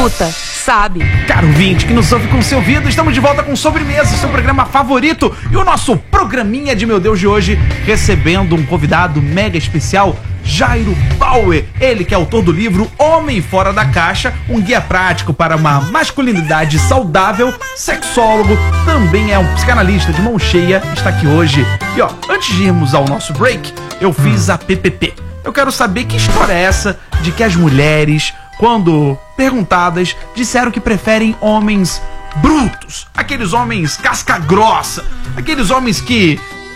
sabe. Caro ouvinte que nos ouve com seu ouvido, estamos de volta com Sobremesa, seu programa favorito, e o nosso programinha de meu Deus de hoje, recebendo um convidado mega especial, Jairo Bauer, ele que é autor do livro Homem Fora da Caixa, um guia prático para uma masculinidade saudável, sexólogo, também é um psicanalista de mão cheia, está aqui hoje. E ó, antes de irmos ao nosso break, eu fiz a PPP. Eu quero saber que história é essa de que as mulheres, quando perguntadas, disseram que preferem homens brutos, aqueles homens casca grossa, aqueles homens que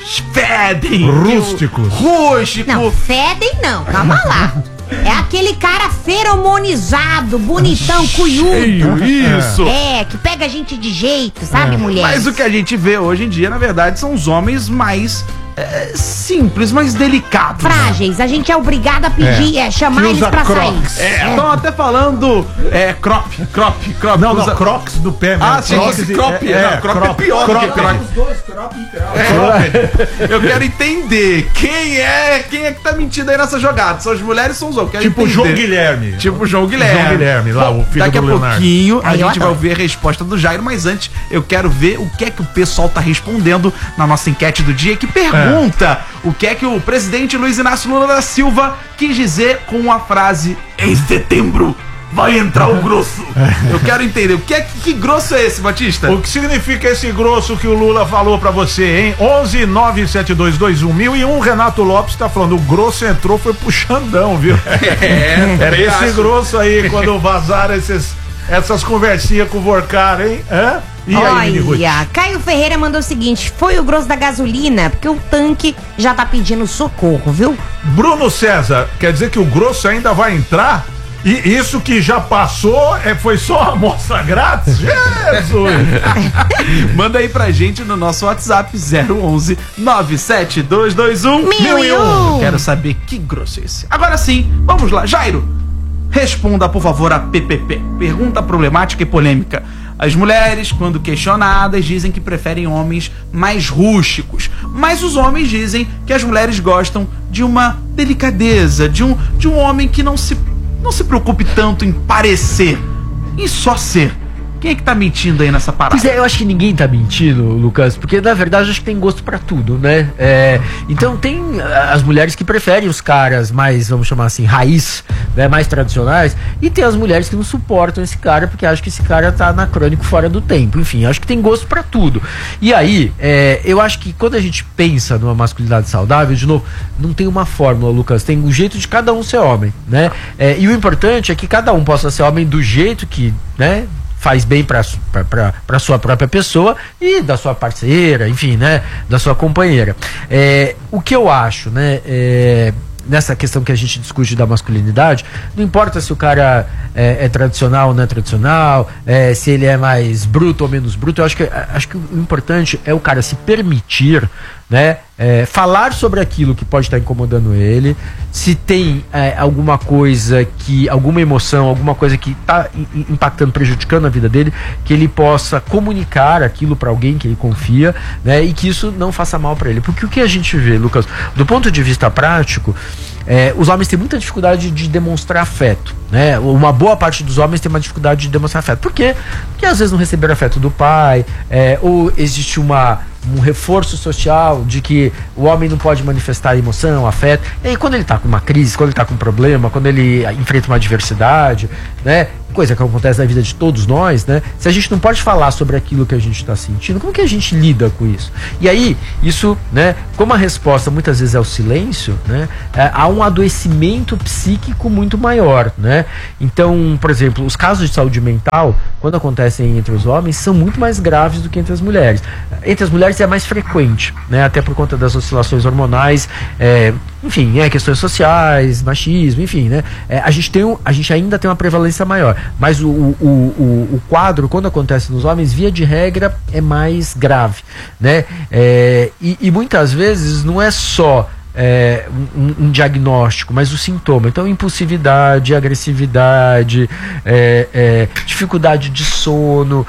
fedem, rústicos. Não, fedem não, calma lá. É aquele cara feromonizado, bonitão, cunhudo. Isso. Que pega a gente de jeito, sabe, mulher? Mas o que a gente vê hoje em dia, na verdade, são os homens mais simples, mais delicados. Frágeis, a gente é obrigado a pedir, chamar eles pra crocs. sair. Estão até falando crop. Não, crocs do pé mesmo. Ah, sim, esse crop. Crop é pior do que crocs. Os dois, crop e crop. Eu quero entender quem é que tá mentindo aí nessa jogada. São as mulheres, são os homens. Tipo o João Guilherme. Tipo João Guilherme. João Guilherme, lá, o filho daqui do a Leonardo. pouquinho a Aí eu gente vai adoro. ouvir a resposta do Jairo, mas antes eu quero ver o que é que o pessoal tá respondendo na nossa enquete do dia, que pergunta o que é que o presidente Luiz Inácio Lula da Silva quis dizer com a frase "em setembro vai entrar o grosso". Eu quero entender, que grosso é esse, Batista? O que significa esse grosso que o Lula falou pra você, hein? 11 97221 1001. Renato Lopes tá falando, o grosso entrou, foi pro Xandão, viu? Era esse grosso aí, quando vazaram essas conversinhas com o Vorcar, hein? E aí, Mini Ruth? Olha, Caio Ferreira mandou o seguinte: foi o grosso da gasolina, porque o tanque já tá pedindo socorro, viu? Bruno César, quer dizer que o grosso ainda vai entrar? E isso que já passou foi só a amostra grátis? Jesus! Manda aí pra gente no nosso WhatsApp 011 97221 1001. Quero saber que grosso é esse. Agora sim, vamos lá, Jairo. Responda, por favor, a PPP. Pergunta problemática e polêmica. As mulheres, quando questionadas, dizem que preferem homens mais rústicos. Mas os homens dizem que as mulheres gostam de uma delicadeza, de um homem que não se preocupe tanto em parecer, em só ser. Quem é que tá mentindo aí nessa parada? Pois é, eu acho que ninguém tá mentindo, Lucas, porque na verdade eu acho que tem gosto pra tudo, né? Então tem as mulheres que preferem os caras mais, vamos chamar assim, raiz, né, mais tradicionais, e tem as mulheres que não suportam esse cara porque acham que esse cara tá anacrônico, fora do tempo. Enfim, eu acho que tem gosto pra tudo. E aí, eu acho que quando a gente pensa numa masculinidade saudável, de novo, não tem uma fórmula, Lucas, tem o jeito de cada um ser homem, né? E o importante é que cada um possa ser homem do jeito que, né, faz bem para sua própria pessoa e da sua parceira, enfim, né, da sua companheira. O que eu acho, né, nessa questão que a gente discute da masculinidade, não importa se o cara é tradicional ou não é tradicional, se ele é mais bruto ou menos bruto, eu acho que o importante é o cara se permitir, né, falar sobre aquilo que pode estar incomodando ele, se tem alguma coisa alguma emoção, alguma coisa que está impactando, prejudicando a vida dele, que ele possa comunicar aquilo para alguém que ele confia, né, e que isso não faça mal para ele. Porque o que a gente vê, Lucas, do ponto de vista prático, os homens têm muita dificuldade de demonstrar afeto, né? Uma boa parte dos homens tem uma dificuldade de demonstrar afeto. Por quê? Porque às vezes não receberam afeto do pai, ou existe um reforço social de que o homem não pode manifestar emoção, afeto. E aí, quando ele está com uma crise, quando ele está com um problema, quando ele enfrenta uma adversidade, né, coisa que acontece na vida de todos nós, né, se a gente não pode falar sobre aquilo que a gente está sentindo, como que a gente lida com isso? E aí, isso, né, como a resposta muitas vezes é o silêncio, né, há um adoecimento psíquico muito maior, né? Então, por exemplo, os casos de saúde mental, quando acontecem entre os homens, são muito mais graves do que entre as mulheres. Entre as mulheres é mais frequente, né, até por conta das oscilações hormonais, enfim, questões sociais, machismo, enfim, né? A gente ainda tem uma prevalência maior, mas o quadro, quando acontece nos homens, via de regra, é mais grave, né? E muitas vezes não é só um diagnóstico, mas o sintoma. Então, impulsividade, agressividade, dificuldade de sono,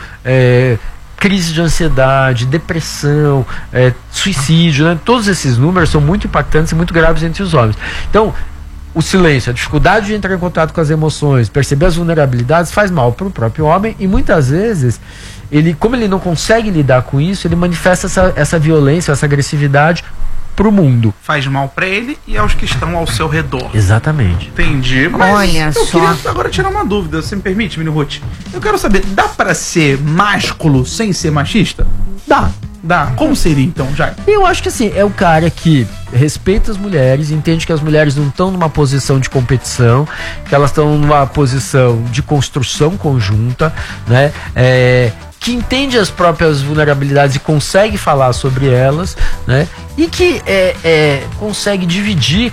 crise de ansiedade, depressão, suicídio, né? Todos esses números são muito impactantes e muito graves entre os homens. Então, o silêncio, a dificuldade de entrar em contato com as emoções, perceber as vulnerabilidades faz mal para o próprio homem e muitas vezes como ele não consegue lidar com isso, ele manifesta essa violência, essa agressividade pro mundo. Faz mal pra ele e aos que estão ao seu redor. Exatamente. Entendi. Mas olha eu só. queria agora tirar uma dúvida, você me permite, Mini Ruth? Eu quero saber, dá pra ser másculo sem ser machista? Dá. Dá. Como seria então, Jair? Eu acho que assim, é o cara que respeita as mulheres, entende que as mulheres não estão numa posição de competição, que elas estão numa posição de construção conjunta, né? Que entende as próprias vulnerabilidades e consegue falar sobre elas, né? E que consegue dividir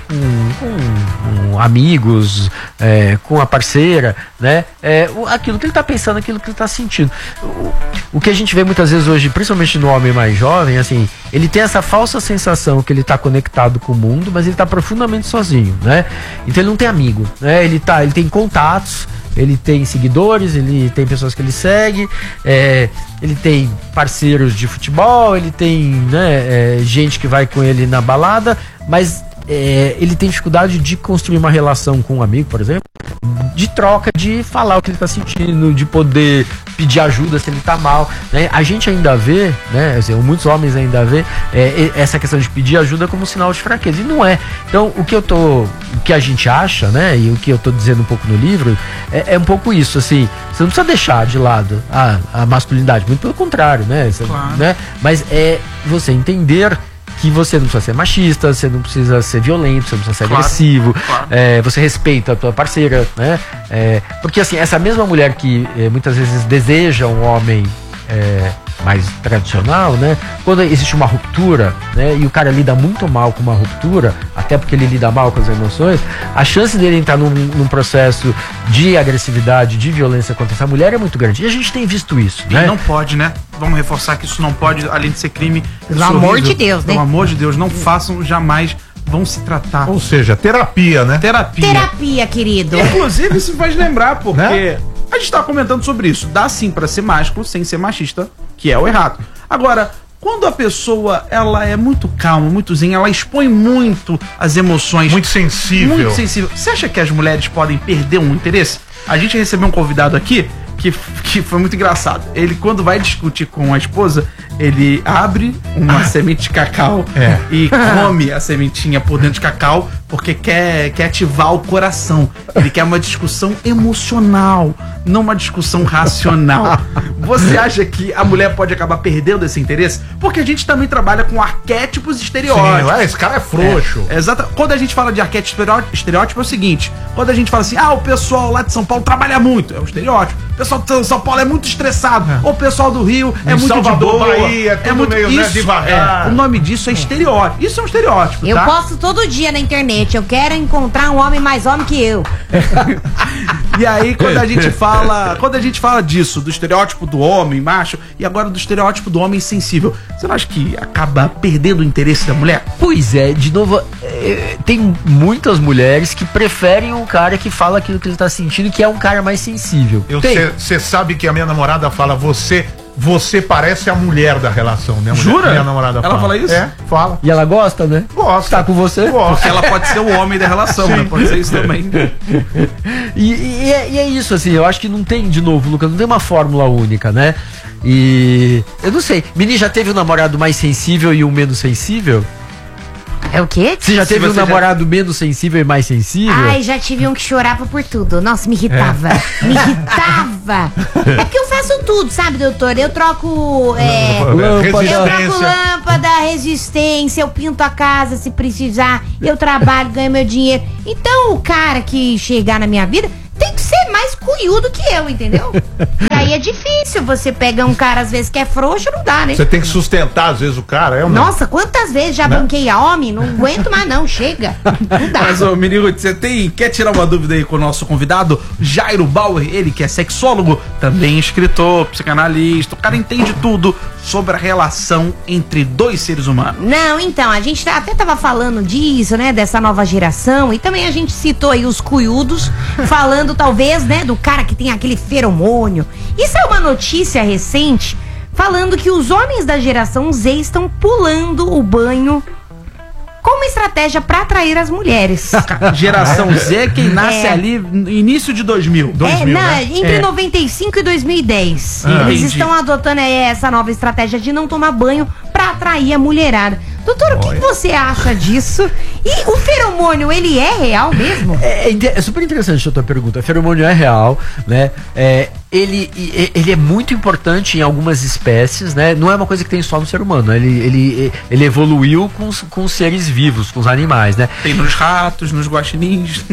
com amigos, com a parceira, né? Aquilo que ele está pensando, aquilo que ele está sentindo. O que a gente vê muitas vezes hoje, principalmente no homem mais jovem, assim, ele tem essa falsa sensação que ele está conectado com o mundo, mas ele está profundamente sozinho, né? Então ele não tem amigo, né? Ele tem contatos, ele tem seguidores, ele tem pessoas que ele segue, ele tem parceiros de futebol, ele tem, né, gente que vai com ele na balada, mas ele tem dificuldade de construir uma relação com um amigo, por exemplo, de troca, de falar o que ele está sentindo, de poder pedir ajuda se ele está mal, né? A gente ainda vê, né, assim, muitos homens ainda vê essa questão de pedir ajuda como sinal de fraqueza, e não é. Então, o que a gente acha, né, e o que eu tô dizendo um pouco no livro, é um pouco isso, assim, você não precisa deixar de lado a masculinidade, muito pelo contrário, né? Claro. Né? Mas você entender que você não precisa ser machista, você não precisa ser violento, você não precisa ser agressivo, claro. Você respeita a tua parceira, né? Porque assim, essa mesma mulher que muitas vezes deseja um homem mais tradicional, né? Quando existe uma ruptura, né? E o cara lida muito mal com uma ruptura, até porque ele lida mal com as emoções, a chance dele entrar num processo de agressividade, de violência contra essa mulher é muito grande. E a gente tem visto isso, E né? não pode, né? Vamos reforçar que isso não pode, além de ser crime. Pelo amor de Deus, né? Pelo amor de Deus, não façam jamais, vão se tratar. Ou seja, terapia, né? Terapia, querido. Inclusive, isso faz lembrar, porque Né? a gente tava comentando sobre isso. Dá sim pra ser másculo sem ser machista, que é o errado. Agora, quando a pessoa ela é muito calma, muito zen, ela expõe muito as emoções. Muito sensível. Muito sensível. Você acha que as mulheres podem perder um interesse? A gente recebeu um convidado aqui que foi muito engraçado. Ele, quando vai discutir com a esposa, ele abre uma semente de cacau e come a sementinha por dentro de cacau porque quer ativar o coração. Ele quer uma discussão emocional, não uma discussão racional. Você acha que a mulher pode acabar perdendo esse interesse? Porque a gente também trabalha com arquétipos e estereótipos. Sim, esse cara é frouxo. Exato. Quando a gente fala de arquétipo estereótipo é o seguinte: quando a gente fala assim, o pessoal lá de São Paulo trabalha muito, é o estereótipo. O pessoal de São Paulo é muito estressado. Ou o pessoal do Rio é muito Salvador, de boa. Bahia, tudo muito meio, né, devagar. O nome disso é estereótipo. Isso é um estereótipo, Eu tá? posto todo dia na internet. Eu quero encontrar um homem mais homem que eu. E aí, quando a gente fala disso, do estereótipo do homem macho, e agora do estereótipo do homem sensível, você não acha que acaba perdendo o interesse da mulher? Pois é, de novo, tem muitas mulheres que preferem um cara que fala aquilo que ele tá sentindo, que é um cara mais sensível. Você sabe que a minha namorada fala, você parece a mulher da relação, né? Jura? Minha namorada Ela fala isso? É, fala. E ela gosta, né? Gosta. Tá com você? Porque ela pode ser o homem da relação, né? Pode ser isso também. E é isso, assim, eu acho que não tem, de novo, Lucas, não tem uma fórmula única, né? E eu não sei, Mini já teve um namorado mais sensível e um menos sensível? É o quê? Você já teve um namorado menos sensível e mais sensível? Ai, já tive um que chorava por tudo. Nossa, me irritava. Me irritava. É porque eu faço tudo, sabe, doutor? Eu troco. Eu troco lâmpada, resistência, eu pinto a casa se precisar, eu trabalho, ganho meu dinheiro. Então o cara que chegar na minha vida tem que ser mais cunhudo que eu, entendeu? E aí é difícil, você pega um cara às vezes que é frouxo, não dá, né? Você tem que sustentar às vezes o cara, Nossa, quantas vezes já banquei a homem? Não aguento mais não, chega. Não dá. Mas, ô, Mini Ruth, quer tirar uma dúvida aí com o nosso convidado, Jairo Bauer, ele que é sexólogo, também escritor, psicanalista, o cara entende tudo sobre a relação entre dois seres humanos. Não, então, a gente até tava falando disso, né, dessa nova geração, e também a gente citou aí os cunhudos, falando talvez, né, do cara que tem aquele feromônio. Isso é uma notícia recente, falando que os homens da geração Z estão pulando o banho com uma estratégia pra atrair as mulheres. Geração Z, quem nasce ali no início de 2000. Entre 95 e 2010. Eles Entendi. estão adotando essa nova estratégia de não tomar banho pra atrair a mulherada. Doutor, o que você acha disso? E o feromônio, ele é real mesmo? É super interessante a tua pergunta. O feromônio é real, né? Ele é muito importante em algumas espécies, né? Não é uma coisa que tem só no ser humano. Ele evoluiu com os seres vivos, com os animais, né? Tem nos ratos, nos guaxinins.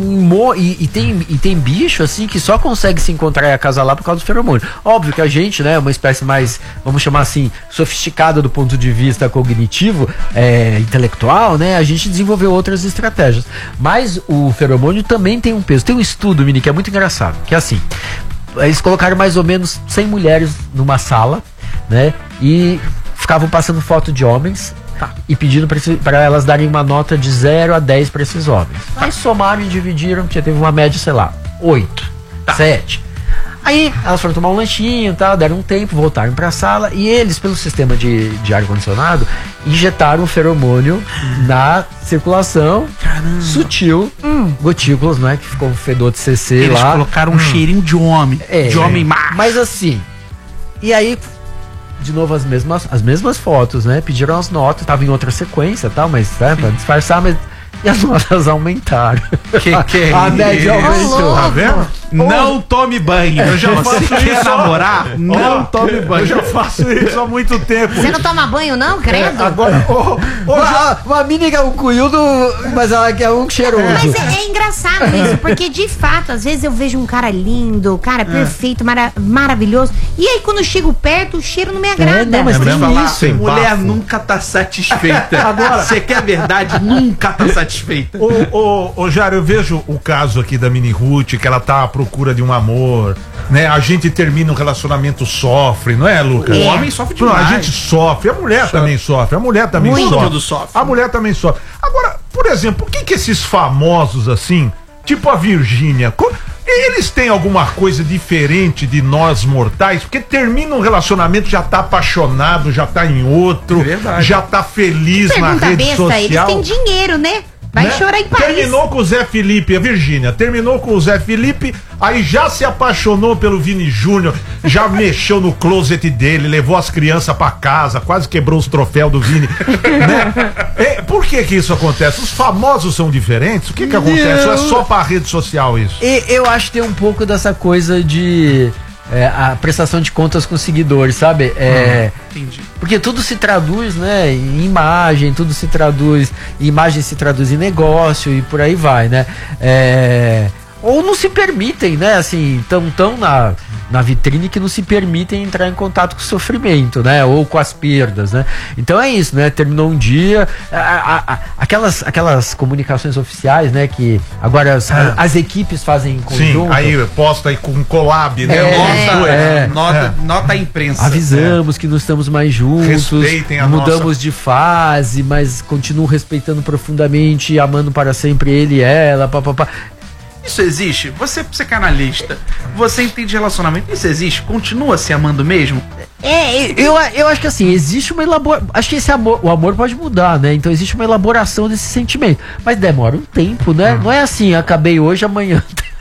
Tem bicho, assim, que só consegue se encontrar e acasalar por causa do feromônio. Óbvio que a gente, né, é uma espécie mais, vamos chamar assim, sofisticada do ponto de vista cognitivo, intelectual, né? A gente desenvolveu outras estratégias. Mas o feromônio também tem um peso. Tem um estudo, Mini, que é muito engraçado, que é assim, eles colocaram mais ou menos 100 mulheres numa sala, né? E ficavam passando foto de homens e pedindo para elas darem uma nota de 0 a 10 para esses homens. Aí somaram e dividiram, teve uma média, sei lá, 8, 7. Aí elas foram tomar um lanchinho e tal, deram um tempo, voltaram pra sala e eles, pelo sistema de ar-condicionado, injetaram o feromônio na circulação. Caramba. Sutil, gotículas, não é? Que ficou um fedor de CC Eles lá. colocaram um cheirinho de homem. De homem macho. Mas assim, e aí, de novo, as mesmas fotos, né? Pediram as notas, tava em outra sequência e tal, mas pra disfarçar, mas... E as notas aumentaram. A média aumentou. Tá vendo? Não tome banho. Eu já faço Você quer isso. namorar? Não tome banho. Eu já faço isso há muito tempo. Você não toma banho, não, credo? Agora, Uma mini é um cunhudo, mas ela quer um cheiroso. Mas é engraçado isso, porque de fato, às vezes eu vejo um cara lindo, cara perfeito, maravilhoso, e aí quando eu chego perto, o cheiro não me agrada. Não, mas tem Falar, isso. mulher nunca tá satisfeita. Agora, você quer verdade, nunca tá satisfeita. Ô, Jário, eu vejo o caso aqui da Mini Ruth, que ela tá à procura de um amor, né? A gente termina um relacionamento, sofre, não é, Lucas? O homem sofre Não, demais. a gente sofre, a mulher também sofre, a mulher também Muito sofre. mundo sofre. A mulher também sofre. Agora, por exemplo, por que esses famosos assim, tipo a Virgínia, eles têm alguma coisa diferente de nós mortais? Porque termina um relacionamento, já tá apaixonado, já tá em outro, Verdade. já tá feliz na Pergunta rede besta, eles social. têm dinheiro, né? Vai Né? chorar em Paris. Terminou com o Zé Felipe, a Virgínia, terminou com o Zé Felipe, aí já se apaixonou pelo Vini Júnior, já mexeu no closet dele, levou as crianças pra casa, quase quebrou os troféus do Vini, né? Por que isso acontece? Os famosos são diferentes? O que acontece? Ou é só pra rede social isso? Eu acho que tem um pouco dessa coisa de a prestação de contas com seguidores, sabe? Entendi. Porque tudo se traduz, né, em imagem, imagem se traduz em negócio e por aí vai, né? Ou não se permitem, né, assim, tão na vitrine que não se permitem entrar em contato com o sofrimento, né, ou com as perdas, né? Então é isso, né, terminou um dia, aquelas comunicações oficiais, né, que agora as equipes fazem em conjunto. Sim, aí posta aí com collab, né? Nota à imprensa. Avisamos que não estamos mais juntos, Respeitem a mudamos nossa... de fase, mas continuo respeitando profundamente, amando para sempre ele e ela, papapá. Isso existe? Você é psicanalista, você entende relacionamento, isso existe? Continua se amando mesmo? Eu acho que assim, existe uma elaboração. Acho que o amor pode mudar, né? Então existe uma elaboração desse sentimento. Mas demora um tempo, né? Não é assim, acabei hoje, amanhã.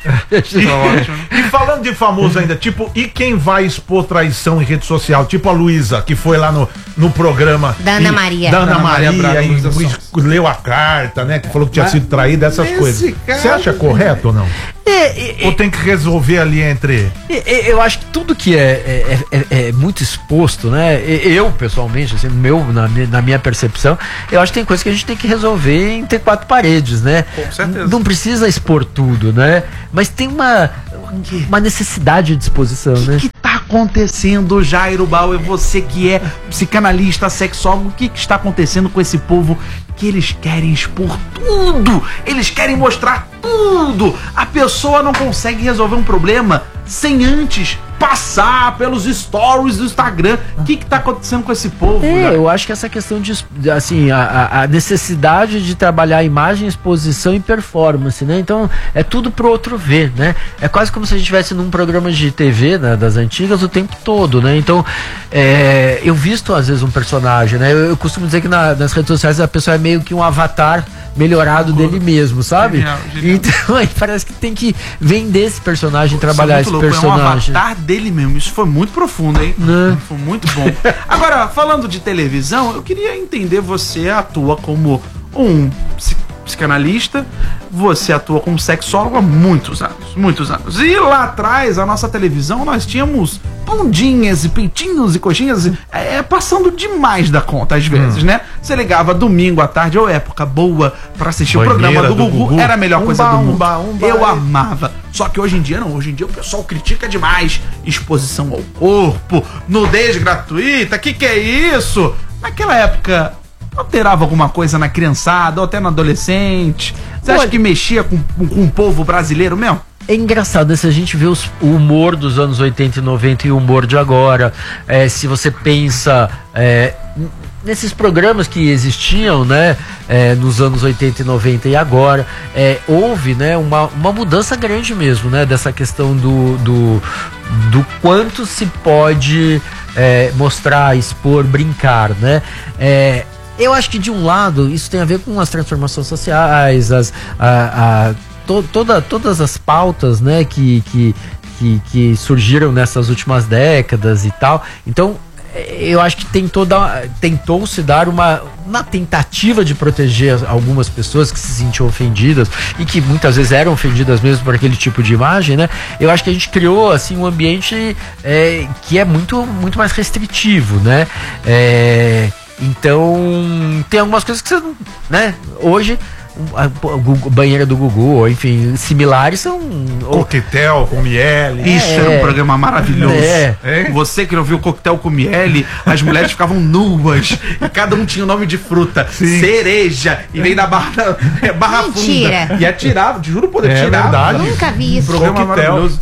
E falando de famoso ainda, tipo, e quem vai expor traição em rede social? Tipo a Luísa, que foi lá no programa Da Ana Maria. Da Ana Da Ana Maria Maria, Braga, e Luísa Sonza. leu a carta, né? Que falou que tinha sido traída, essas coisas. cara- Você acha correto ou não? Ou tem que resolver ali entre... Eu acho que tudo que é muito exposto, né? Eu, pessoalmente, assim, na minha percepção, eu acho que tem coisas que a gente tem que resolver entre quatro paredes, né? Com certeza. Não precisa expor tudo, né? Mas tem uma necessidade de exposição, né? O que tá acontecendo, Jairo Bauer? Você que é psicanalista, sexólogo, o que está acontecendo com esse povo que eles querem expor tudo? Eles querem mostrar tudo. A pessoa não consegue resolver um problema sem antes passar pelos stories do Instagram. O que tá acontecendo com esse povo? Eu acho que essa questão de, assim, a necessidade de trabalhar imagem, exposição e performance, né? Então, é tudo pro outro ver, né? É quase como se a gente estivesse num programa de TV, né, das antigas, o tempo todo, né? Então, eu visto, às vezes, um personagem, né? Eu costumo dizer que nas redes sociais a pessoa é meio que um avatar melhorado dele mesmo, sabe? Genial. Então, aí parece que tem que vender esse personagem, trabalhar esse personagem. É um avatar dele mesmo. Isso foi muito profundo, hein? Foi muito bom. Agora, falando de televisão, eu queria entender, você atua como um psicanalista, você atua como sexólogo há muitos anos. E lá atrás, a nossa televisão, nós tínhamos bundinhas e peitinhos e coxinhas passando demais da conta, às vezes, né? Você ligava domingo à tarde, ou época boa, pra assistir o programa do Gugu, era a melhor coisa do mundo. Eu amava. Só que hoje em dia não, hoje em dia o pessoal critica demais exposição ao corpo, nudez gratuita, que é isso? Naquela época alterava alguma coisa na criançada, ou até no adolescente? Você acha que mexia com o povo brasileiro mesmo? É engraçado, né? Se a gente vê o humor dos anos 80 e 90 e o humor de agora, se você pensa nesses programas que existiam, né, nos anos 80 e 90 e agora, houve, né, uma mudança grande mesmo, né, dessa questão do quanto se pode mostrar, expor, brincar, né? Eu acho que de um lado isso tem a ver com as transformações sociais, todas as pautas, né, que surgiram nessas últimas décadas e tal. Então, eu acho que tentou-se dar uma tentativa de proteger algumas pessoas que se sentiam ofendidas e que muitas vezes eram ofendidas mesmo por aquele tipo de imagem, né? Eu acho que a gente criou, assim, um ambiente que é muito, muito mais restritivo, né? Então, tem algumas coisas que você não, né? Hoje, a banheira do Gugu, ou enfim, similares são... Coquetel com miele. Isso era um programa maravilhoso. Você que não viu Coquetel com miele, as mulheres ficavam nuas e cada um tinha o nome de fruta. Sim. Cereja, e nem na barra funda. E atirava, juro por Deus, tirava. Nunca vi isso. Um programa maravilhoso.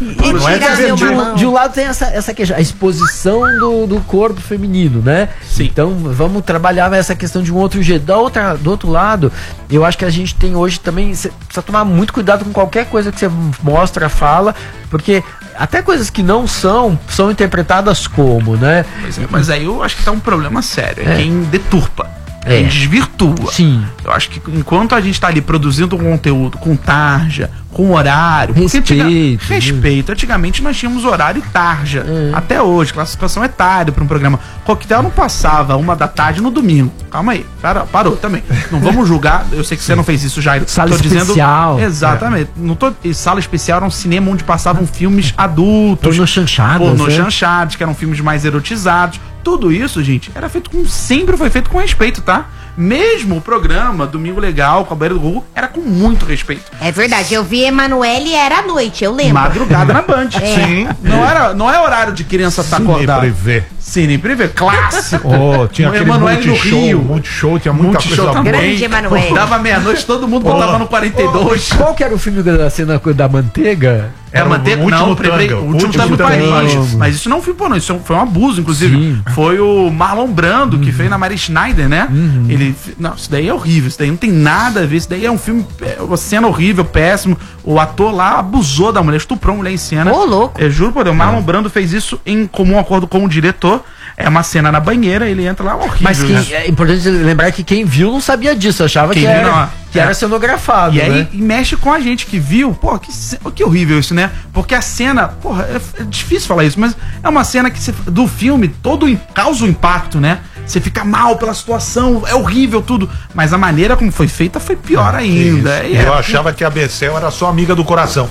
De um lado tem essa questão, a exposição do corpo feminino, né? Sim. Então vamos trabalhar essa questão de um outro jeito. Do outro lado, eu acho que a gente tem hoje também, você precisa tomar muito cuidado com qualquer coisa que você mostra, fala, porque até coisas que não são interpretadas como, né? Mas aí eu acho que tá um problema sério, quem deturpa. Quem desvirtua. Sim. Eu acho que enquanto a gente tá ali produzindo um conteúdo com tarja, com horário, respeito. Antigamente nós tínhamos horário e tarja. Até hoje, classificação etária para um programa. Coquetel não passava 1 da tarde no domingo. Calma aí, parou também. Não vamos julgar. Eu sei que você não fez isso, Jairo. Sala especial. Exatamente. E sala especial era um cinema onde passavam filmes adultos. Pornô chanchadas, que eram filmes mais erotizados. Tudo isso, gente, sempre foi feito com respeito, tá? Mesmo o programa Domingo Legal com a banheira do Gugu era com muito respeito. É verdade, eu vi Emanuele e era à noite, eu lembro. Madrugada na Band. Sim. Não é horário de criança estar acordada. Cine Privé, clássico. Tinha aquele Multishow, tinha muita coisa boa. Grande Emanuele. Dava meia-noite, todo mundo botava no 42. Qual que era o filme da cena da manteiga? Era manteiga? Não, o último tango Paris. Mas isso não foi pornô, isso foi um abuso, inclusive. Sim. Foi o Marlon Brando que fez na Mary Schneider, né? Não, isso daí é horrível, isso daí não tem nada a ver, isso daí é um filme, uma cena horrível, péssimo. O ator lá abusou da mulher, estuprou a mulher em cena. Ô, louco. Eu juro por Deus, o Marlon Brando fez isso em comum acordo com o diretor. É uma cena na banheira, ele entra lá, horrível. Mas é importante lembrar que quem viu não sabia disso, achava que era cenografado, aí mexe com a gente que viu, que horrível isso, né? Porque a cena, é difícil falar isso, mas é uma cena que do filme, causa um impacto, né? Você fica mal pela situação, é horrível tudo, mas a maneira como foi feita foi pior ainda. Eu achava que a Becel era só amiga do coração.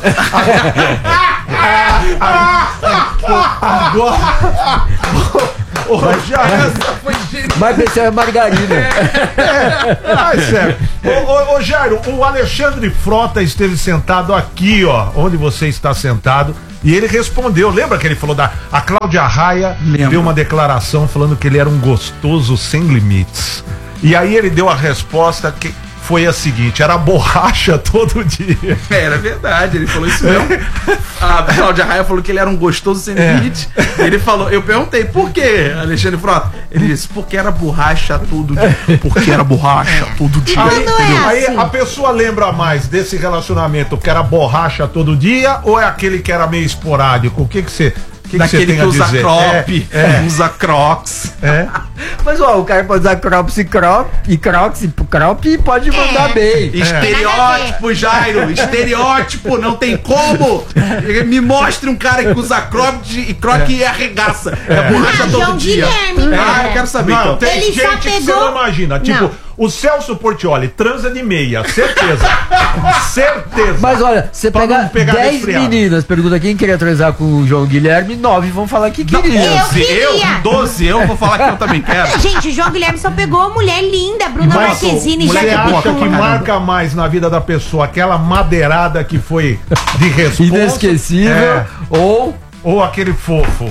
Mas Becel é margarina. Sério. Ô Jairo, o Alexandre Frota esteve sentado aqui, ó, onde você está sentado, e ele respondeu. Lembra que ele falou a Cláudia Raia deu uma declaração falando que ele era um gostoso sem limites. E aí ele deu a resposta que foi a seguinte, era borracha todo dia. Era verdade, ele falou isso mesmo. A Cláudia Raia falou que ele era um gostoso sem limite. Ele falou, eu perguntei, por quê, Alexandre Frota? Ele disse, porque era borracha todo dia. Porque era borracha todo dia. Aí a pessoa lembra mais desse relacionamento que era borracha todo dia ou é aquele que era meio esporádico? O que você... Daquele que usa crop, usa crocs. Mas ó, o cara pode usar crops e crocs e crop e pode mandar bem. Estereótipo, Jairo, estereótipo, não tem como. Me mostre um cara que usa croc e arregaça. É borracha todo dia. Guilherme, eu quero saber. Não, então. tem Ele gente só que você pegou- não imagina. Tipo, o Celso Portiolli transa de meia, certeza. Certeza. Mas olha, você Pra pega não pegar 10 resfriado. meninas, pergunta quem queria transar com o João Guilherme, 9 vão falar que queria. Eu queria. 12, eu vou falar que eu também quero. Gente, o João Guilherme só pegou mulher linda, Bruna Mas, Marquezine, você Jaque acha Picon. que marca mais na vida da pessoa aquela madeirada que foi de resposta? Inesquecível ou aquele fofo?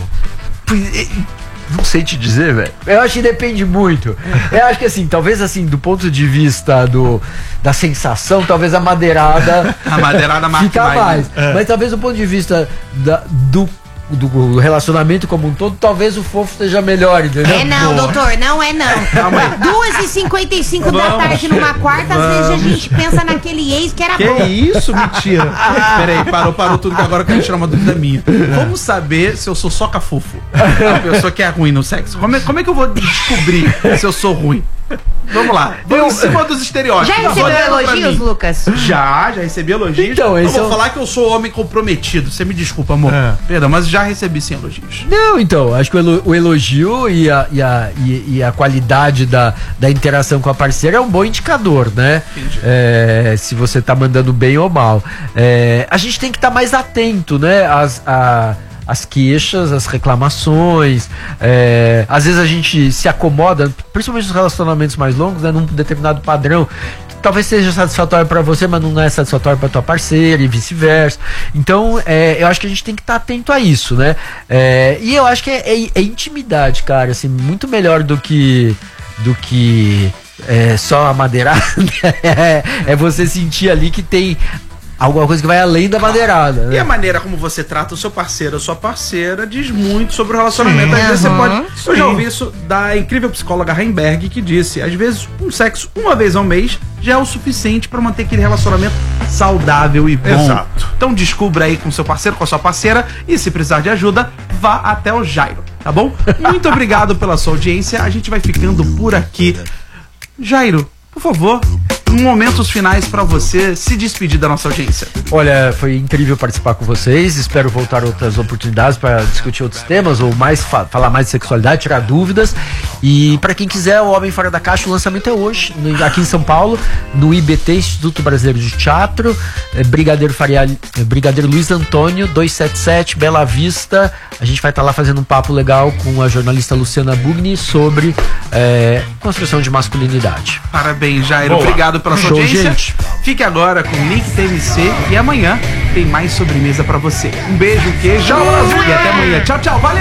Não sei te dizer, velho. Eu acho que depende muito. Eu acho que assim, talvez assim, do ponto de vista da sensação, talvez a madeirada marca fica mais. Mas talvez do ponto de vista do relacionamento como um todo, talvez o fofo esteja melhor, entendeu? É não, doutor, não é não. Calma aí. 2h55 da tarde numa quarta, às vezes a gente pensa naquele ex que era Que bom. isso? Mentira. Peraí, parou tudo que agora eu quero tirar uma dúvida minha. Vamos saber se eu sou soca fofo. A pessoa que é ruim no sexo. Como é que eu vou descobrir se eu sou ruim? Vamos lá. Vamos em cima dos estereótipos. Já recebeu Olhando pra elogios, mim. Lucas? Já recebi elogios. Então, eu esse vou é o- falar que eu sou homem comprometido. Você me desculpa, amor. Perdão, mas já recebi sim elogios. Não, então, acho que o elogio e a qualidade da interação com a parceira é um bom indicador, né? Se você tá mandando bem ou mal. A gente tem que estar mais atento, né? As queixas, as reclamações. Às vezes a gente se acomoda, principalmente nos relacionamentos mais longos, né, num determinado padrão. Talvez seja satisfatório para você, mas não é satisfatório para tua parceira e vice-versa. Então, eu acho que a gente tem que estar atento a isso, né? E eu acho que é intimidade, cara, assim, muito melhor do que só a madeirada. É você sentir ali que tem alguma coisa que vai além da madeirada, né? E a maneira como você trata o seu parceiro ou sua parceira diz muito sobre o relacionamento. Às vezes você pode. Eu já ouvi isso da incrível psicóloga Heimberg, que disse: às vezes um sexo uma vez ao mês já é o suficiente para manter aquele relacionamento saudável e bom. Exato. Então descubra aí com seu parceiro, com a sua parceira, e se precisar de ajuda, vá até o Jairo, tá bom? Muito obrigado pela sua audiência. A gente vai ficando por aqui. Jairo, por favor, momentos finais pra você se despedir da nossa audiência. Olha, foi incrível participar com vocês. Espero voltar outras oportunidades para discutir outros temas ou mais falar mais de sexualidade, tirar dúvidas. E para quem quiser, o Homem Fora da Caixa, o lançamento é hoje, aqui em São Paulo, no IBT, Instituto Brasileiro de Teatro, Brigadeiro Luiz Antônio, 277, Bela Vista. A gente vai estar lá fazendo um papo legal com a jornalista Luciana Bugni sobre construção de masculinidade. Parabéns, Jairo. Boa. Obrigado pela sua Show, audiência. gente. Fique agora com o Link TMC e amanhã tem mais sobremesa pra você. Um beijo, queijo e até amanhã. Tchau, tchau. Valeu!